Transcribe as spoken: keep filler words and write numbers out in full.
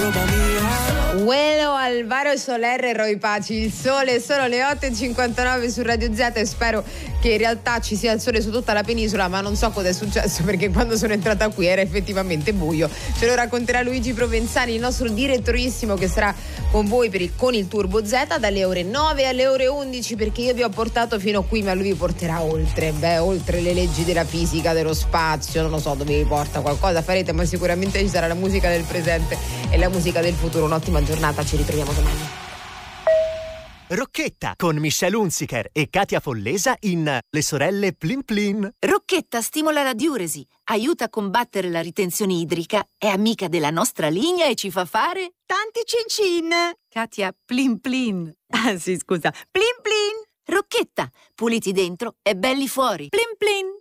roba mia. Uelo, Alvaro Soler e Roy Paci. Il sole, sono le otto e cinquantanove su Radio Z e spero che in realtà ci sia il sole su tutta la penisola, ma non so cosa è successo perché quando sono entrata qui era effettivamente buio. Ce lo racconterà Luigi Provenzani, il nostro direttorissimo, che sarà con voi per il, con il Turbo Z dalle ore nove alle ore undici, perché io vi ho portato fino a qui ma lui vi porterà oltre, beh, oltre le leggi della fisica, dello spazio, non lo so dove vi porta, qualcosa farete, ma sicuramente ci sarà la musica del presente e la musica del futuro. Un'ottima giornata, ci ritroviamo domani. Rocchetta con Michelle Hunziker e Katia Follesa in Le sorelle Plin Plin. Rocchetta stimola la diuresi, aiuta a combattere la ritenzione idrica, è amica della nostra linea e ci fa fare tanti cin cin. Katia, plin plin. Ah sì, scusa, plin plin. Rocchetta, puliti dentro e belli fuori. Plin plin.